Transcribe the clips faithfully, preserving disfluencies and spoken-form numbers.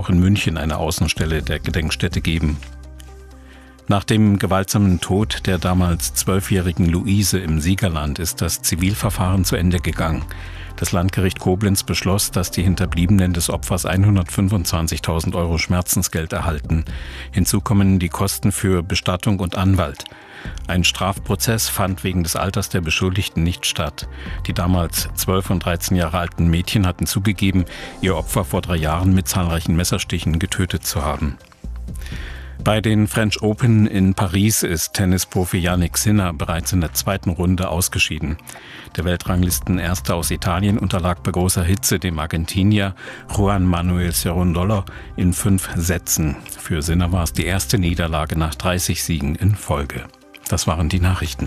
auch in München eine Außenstelle der Gedenkstätte geben. Nach dem gewaltsamen Tod der damals zwölfjährigen Luise im Siegerland ist das Zivilverfahren zu Ende gegangen. Das Landgericht Koblenz beschloss, dass die Hinterbliebenen des Opfers hundertfünfundzwanzigtausend Euro Schmerzensgeld erhalten. Hinzu kommen die Kosten für Bestattung und Anwalt. Ein Strafprozess fand wegen des Alters der Beschuldigten nicht statt. Die damals zwölf und dreizehn Jahre alten Mädchen hatten zugegeben, ihr Opfer vor drei Jahren mit zahlreichen Messerstichen getötet zu haben. Bei den French Open in Paris ist Tennisprofi Jannik Sinner bereits in der zweiten Runde ausgeschieden. Der Weltranglistenerste aus Italien unterlag bei großer Hitze dem Argentinier Juan Manuel Cerundolo in fünf Sätzen. Für Sinner war es die erste Niederlage nach dreißig Siegen in Folge. Das waren die Nachrichten.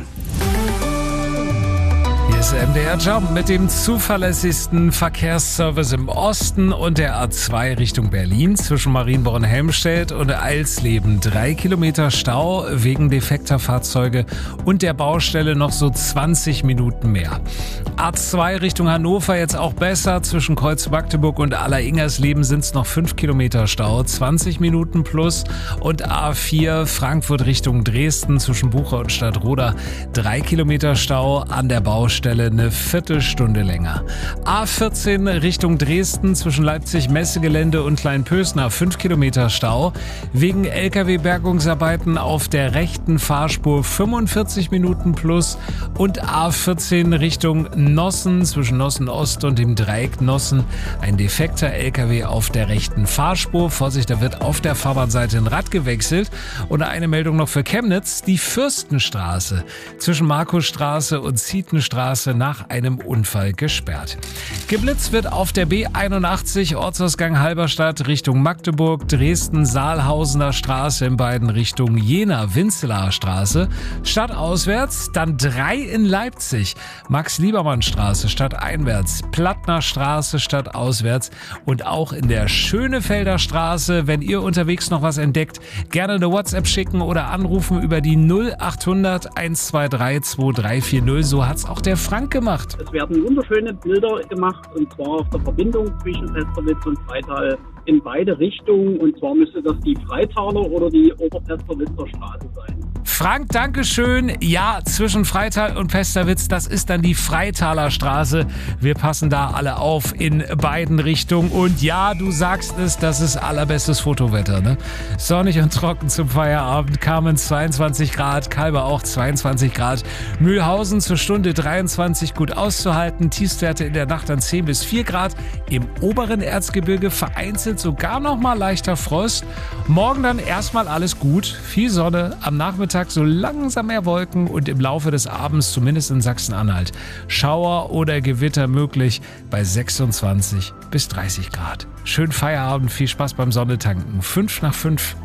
Hier ist M D R Jump mit dem zuverlässigsten Verkehrsservice im Osten und der A zwei Richtung Berlin zwischen Marienborn-Helmstedt und Eilsleben. Drei Kilometer Stau wegen defekter Fahrzeuge und der Baustelle noch so zwanzig Minuten mehr. A zwei Richtung Hannover jetzt auch besser. Zwischen Kreuz-Magdeburg und Aller-Ingersleben sind es noch fünf Kilometer Stau, zwanzig Minuten plus. Und A vier Frankfurt Richtung Dresden zwischen Bucha und Stadtroda. Drei Kilometer Stau an der Baustelle. Stelle eine Viertelstunde länger. A vierzehn Richtung Dresden zwischen Leipzig-Messegelände und Kleinpösner fünf Kilometer Stau. Wegen L K W-Bergungsarbeiten auf der rechten Fahrspur fünfundvierzig Minuten plus. Und A vierzehn Richtung Nossen zwischen Nossen Ost und dem Dreieck Nossen. Ein defekter L K W auf der rechten Fahrspur. Vorsicht, da wird auf der Fahrbahnseite ein Rad gewechselt. Und eine Meldung noch für Chemnitz. Die Fürstenstraße zwischen Markusstraße und Zietenstraße nach einem Unfall gesperrt. Geblitzt wird auf der B einundachtzig Ortsausgang Halberstadt Richtung Magdeburg, Dresden, Saalhausener Straße in beiden Richtungen, Jena, Winzelaer Straße, stadtauswärts, dann drei in Leipzig, Max-Liebermann-Straße stadteinwärts, Plattner Straße stadtauswärts und auch in der Schönefelder Straße. Wenn ihr unterwegs noch was entdeckt, gerne eine WhatsApp schicken oder anrufen über die null achthundert eins zwei drei zwei drei vier null. So hat's auch der Frank gemacht. Es werden wunderschöne Bilder gemacht, und zwar auf der Verbindung zwischen Pesterwitz und Freital in beide Richtungen, und zwar müsste das die Freitaler oder die Oberpesterwitzer Straße sein. Frank, Dankeschön. Ja, zwischen Freital und Pesterwitz, das ist dann die Freitaler Straße. Wir passen da alle auf in beiden Richtungen. Und ja, du sagst es, das ist allerbestes Fotowetter, ne? Sonnig und trocken zum Feierabend. Kamen zweiundzwanzig Grad, Kalber auch zweiundzwanzig Grad. Mühlhausen zur Stunde dreiundzwanzig gut auszuhalten. Tiefstwerte in der Nacht dann zehn bis vier Grad. Im oberen Erzgebirge vereinzelt sogar noch mal leichter Frost. Morgen dann erstmal alles gut. Viel Sonne, am Nachmittag so langsam mehr Wolken und im Laufe des Abends, zumindest in Sachsen-Anhalt, Schauer oder Gewitter möglich bei sechsundzwanzig bis dreißig Grad. Schönen Feierabend, viel Spaß beim Sonnetanken. Fünf nach fünf.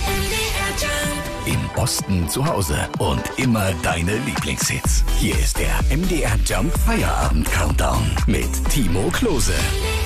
Im Osten zu Hause und immer deine Lieblingshits. Hier ist der M D R Jump Feierabend Countdown mit Timo Klose.